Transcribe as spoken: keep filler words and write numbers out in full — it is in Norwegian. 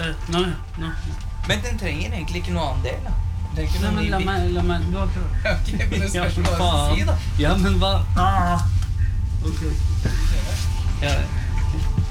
Nei, nei. Men den trenger egentlig ikke noe annen del, da. Den trenger ikke Nei, noe men ny la bit. meg, la meg, du har prøvd. Ok, men det Ja, spørs hva jeg faen. skal si, da. Ja, men hva? Ah. Ok. Ja,